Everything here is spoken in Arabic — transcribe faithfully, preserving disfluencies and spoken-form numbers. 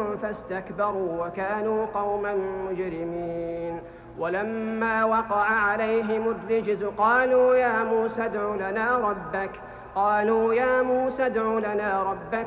فاستكبروا وكانوا قوما مجرمين. ولما وقع عليهم الرجز قالوا يا موسى ادع لنا ربك قالوا يا موسى ادع لنا ربك